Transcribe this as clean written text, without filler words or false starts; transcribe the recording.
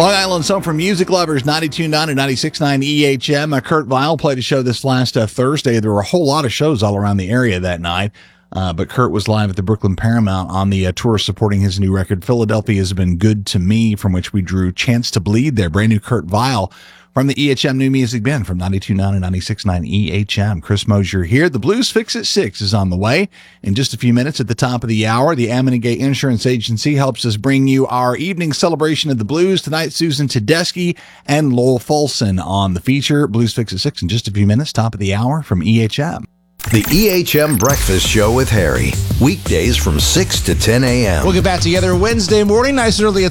Long Island Song for music lovers, 92.9 and 96.9 EHM. Kurt Vile played a show this last Thursday. There were a whole lot of shows all around the area that night, but Kurt was live at the Brooklyn Paramount on the tour supporting his new record, Philadelphia Has Been Good to Me, from which we drew Chance to Bleed there. Brand new Kurt Vile from the EHM New Music Bin from 92.9 and 96.9 EHM. Chris Mosier here. The Blues Fix at 6 is on the way. In just a few minutes at the top of the hour, the Ammonigate Insurance Agency helps us bring you our evening celebration of the blues. Tonight, Susan Tedeschi and Lowell Folsom on the feature. Blues Fix at 6 in just a few minutes, top of the hour from EHM. The EHM Breakfast Show with Harry. Weekdays from 6 to 10 a.m. We'll get back together Wednesday morning, nice and early